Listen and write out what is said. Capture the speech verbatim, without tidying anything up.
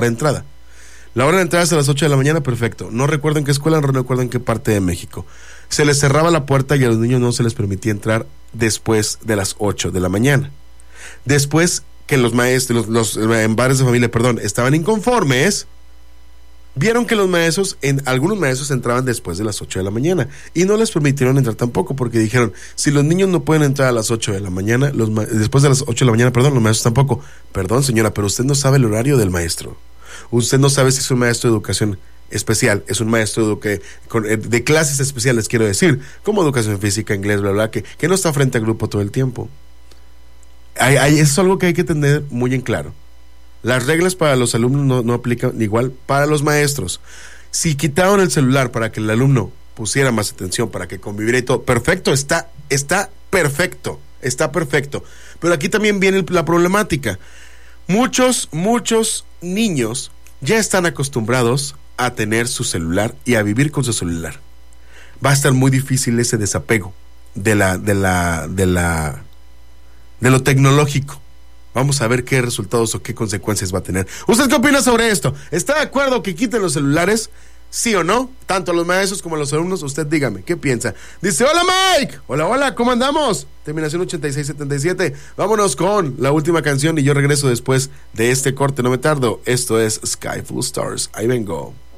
de entrada. La hora de entrada es a las ocho de la mañana, perfecto. No recuerdo en qué escuela, no recuerdo en qué parte de México. Se les cerraba la puerta y a los niños no se les permitía entrar después de las ocho de la mañana. Después que los maestros, los, los en bares de familia, perdón, estaban inconformes, vieron que los maestros, en, algunos maestros entraban después de las ocho de la mañana y no les permitieron entrar tampoco porque dijeron, si los niños no pueden entrar a las ocho de la mañana, los ma- después de las ocho de la mañana, perdón, los maestros tampoco. Perdón, señora, pero usted no sabe el horario del maestro. Usted no sabe si es un maestro de educación especial, es un maestro de, eduque, con, de clases especiales, quiero decir, como educación física, inglés, bla, bla, que, que no está frente al grupo todo el tiempo. Hay, hay, eso es algo que hay que tener muy en claro. Las reglas para los alumnos no, no aplican igual para los maestros. Si quitaron el celular para que el alumno pusiera más atención, para que conviviera y todo, perfecto, está, está perfecto, está perfecto. Pero aquí también viene la problemática. Muchos, muchos niños ya están acostumbrados a tener su celular y a vivir con su celular. Va a estar muy difícil ese desapego de la, de la, de la, de lo tecnológico. Vamos a ver qué resultados o qué consecuencias va a tener. ¿Usted qué opina sobre esto? ¿Está de acuerdo que quiten los celulares? ¿Sí o no? Tanto a los maestros como a los alumnos, usted dígame, ¿qué piensa? Dice, hola Mike, hola, hola, ¿cómo andamos? Terminación ochenta y seis setenta y siete. Vámonos con la última canción y yo regreso después de este corte, no me tardo. Esto es Sky Full Stars, ahí vengo.